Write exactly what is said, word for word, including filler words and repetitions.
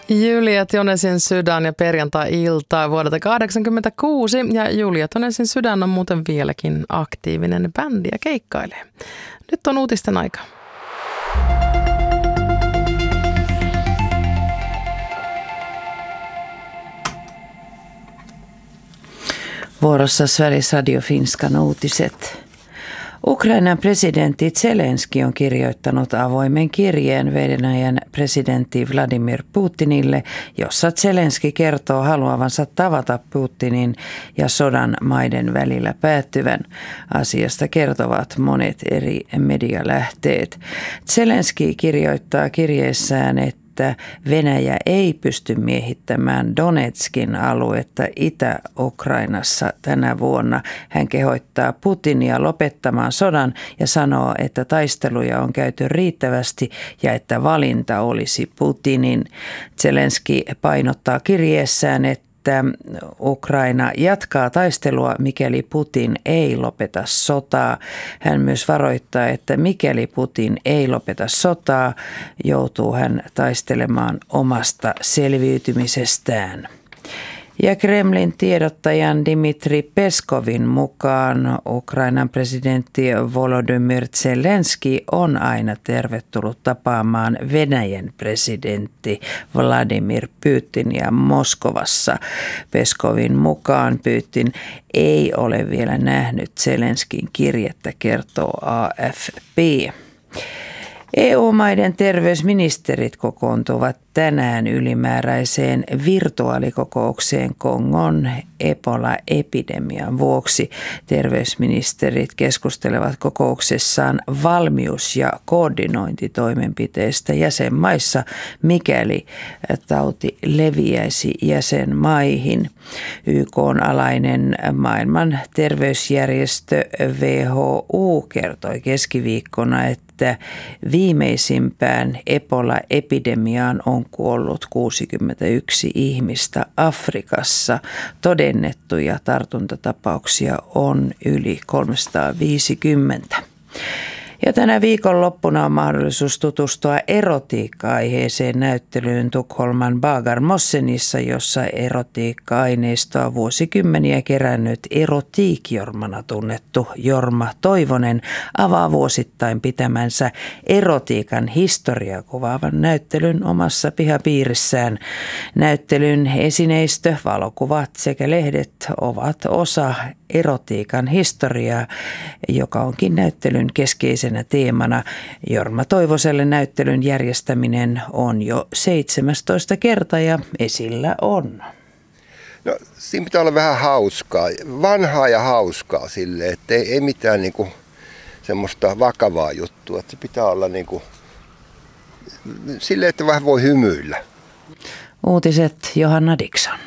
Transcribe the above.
Julia Tonesin sydän ja perjantai-iltaa vuodelta kahdeksankymmentäkuusi ja Julia Tonesin sydän on muuten vieläkin aktiivinen bändi ja keikkailee. Nyt on uutisten aika. Vuorossa Sveriges Radio Finskan uutiset. Ukrainan presidentti Zelenski on kirjoittanut avoimen kirjeen Venäjän presidentti Vladimir Putinille, jossa Zelenski kertoo haluavansa tavata Putinin ja sodan maiden välillä päättyvän. Asiasta kertovat monet eri medialähteet. Zelenski kirjoittaa kirjeessään, että että Venäjä ei pysty miehittämään Donetskin aluetta Itä-Ukrainassa tänä vuonna. Hän kehottaa Putinia lopettamaan sodan ja sanoo, että taisteluja on käyty riittävästi ja että valinta olisi Putinin. Zelenski painottaa kirjeessään, että että Ukraina jatkaa taistelua, mikäli Putin ei lopeta sotaa. Hän myös varoittaa, että mikäli Putin ei lopeta sotaa, joutuu hän taistelemaan omasta selviytymisestään. Ja Kremlin tiedottajan Dmitri Peskovin mukaan Ukrainan presidentti Volodymyr Zelenski on aina tervetullut tapaamaan Venäjän presidentti Vladimir Putinia Moskovassa. Peskovin mukaan Putin ei ole vielä nähnyt Zelenskin kirjettä, kertoo A F P. E U-maiden terveysministerit kokoontuvat tänään ylimääräiseen virtuaalikokoukseen Kongon Ebola-epidemian vuoksi. Terveysministerit keskustelevat kokouksessaan valmius- ja koordinointitoimenpiteistä jäsenmaissa, mikäli tauti leviäisi jäsenmaihin. Y K:n alainen maailman terveysjärjestö W H O kertoi keskiviikkona, että että viimeisimpään Ebola-epidemiaan on kuollut kuusikymmentäyksi ihmistä Afrikassa. Todennettuja tartuntatapauksia on yli kolmesataaviisikymmentä. Ja tänä viikonloppuna on mahdollisuus tutustua erotiikka-aiheeseen näyttelyyn Tukholman Bagarmossenissa, jossa erotiikka-aineistoa vuosikymmeniä kerännyt erotiikjormana tunnettu Jorma Toivonen avaa vuosittain pitämänsä erotiikan historiaa kuvaavan näyttelyn omassa pihapiirissään. Näyttelyn esineistö, valokuvat sekä lehdet ovat osa erotiikan historiaa, joka onkin näyttelyn keskeisenä teemana. Jorma Toivoselle näyttelyn järjestäminen on jo seitsemästoista kerta ja esillä on. No, siinä pitää olla vähän hauskaa, vanhaa ja hauskaa silleen, että ei, ei mitään niinku semmoista vakavaa juttua. Että se pitää olla niinku silleen, että vähän voi hymyillä. Uutiset Johanna Dickson.